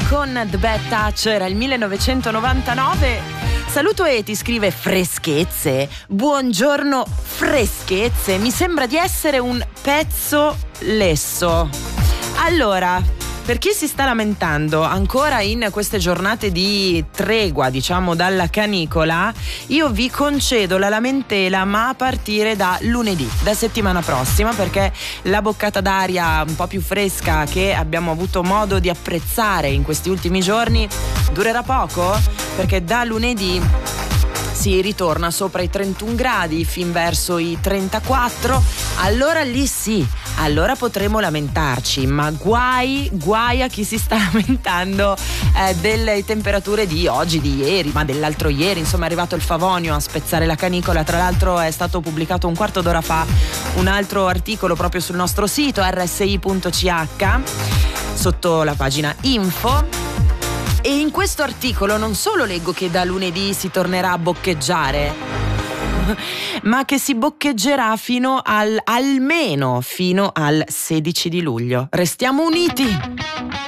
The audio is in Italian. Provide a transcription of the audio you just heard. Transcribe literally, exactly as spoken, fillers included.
con The Bad Touch, era il millenovecentonovantanove. Saluto Eti, scrive freschezze, buongiorno freschezze, mi sembra di essere un pezzo lesso. Allora, per chi si sta lamentando ancora in queste giornate di tregua, diciamo, dalla canicola, io vi concedo la lamentela, ma a partire da lunedì, da settimana prossima, perché la boccata d'aria un po' più fresca che abbiamo avuto modo di apprezzare in questi ultimi giorni durerà poco, perché da lunedì si ritorna sopra i trentuno gradi fin verso i trentaquattro. Allora lì sì, allora potremo lamentarci, ma guai, guai a chi si sta lamentando eh, delle temperature di oggi, di ieri, ma dell'altro ieri. Insomma, è arrivato il Favonio a spezzare la canicola. Tra l'altro è stato pubblicato un quarto d'ora fa un altro articolo proprio sul nostro sito erre esse i punto ci acca sotto la pagina info. E in questo articolo non solo leggo che da lunedì si tornerà a boccheggiare, ma che si boccheggerà fino al almeno fino al sedici di luglio. Restiamo uniti!